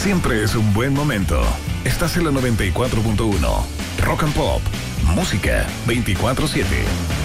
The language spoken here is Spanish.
siempre es un buen momento. Estás en la 94.1. Rock and Pop. Música 24/7.